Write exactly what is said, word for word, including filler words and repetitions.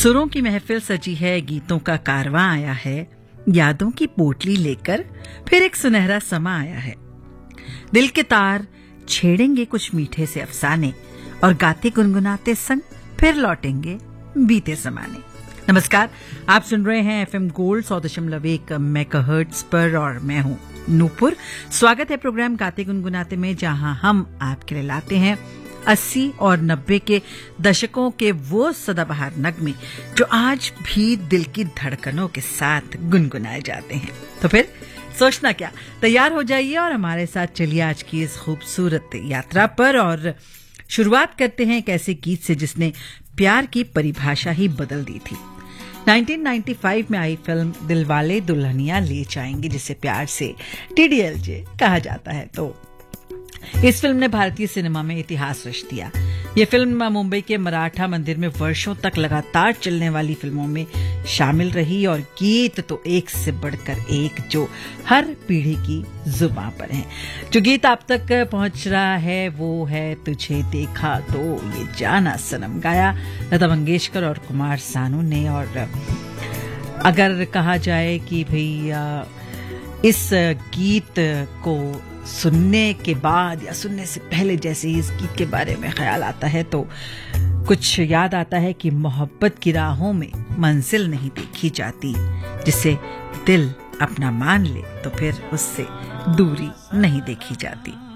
सुरों की महफिल सजी है, गीतों का कारवां आया है, यादों की पोटली लेकर फिर एक सुनहरा समा आया है। दिल के तार छेड़ेंगे कुछ मीठे से अफसाने और गाते गुनगुनाते संग फिर लौटेंगे बीते जमाने। नमस्कार, आप सुन रहे हैं एफएम गोल्ड सौ दशमलव एक मेगाहर्ट्ज पर और मैं हूं नूपुर। स्वागत है प्रोग्राम गाते गुनगुनाते में, जहां हम आपके लिए लाते हैं अस्सी और नब्बे के दशकों के वो सदाबहार नगमे जो आज भी दिल की धड़कनों के साथ गुनगुनाए जाते हैं। तो फिर सोचना क्या, तैयार हो जाइए और हमारे साथ चलिए आज की इस खूबसूरत यात्रा पर। और शुरुआत करते हैं एक ऐसे गीत से जिसने प्यार की परिभाषा ही बदल दी थी। उन्नीस सौ पचानवे में आई फिल्म दिलवाले दुल्हनिया ले जाएंगे, जिसे प्यार से टीडीएलजे कहा जाता है। तो इस फिल्म ने भारतीय सिनेमा में इतिहास रच दिया। ये फिल्म मुंबई के मराठा मंदिर में वर्षों तक लगातार चलने वाली फिल्मों में शामिल रही और गीत तो एक से बढ़कर एक जो हर पीढ़ी की जुबान पर हैं। जो गीत आप तक पहुंच रहा है वो है तुझे देखा तो ये जाना सनम, गाया लता मंगेशकर और कुमार सानू ने। और अगर कहा जाए कि भई इस गीत को सुनने के बाद या सुनने से पहले जैसे ही इस गीत के बारे में ख्याल आता है तो कुछ याद आता है कि मोहब्बत की राहों में मंजिल नहीं देखी जाती, जिसे दिल अपना मान ले तो फिर उससे दूरी नहीं देखी जाती।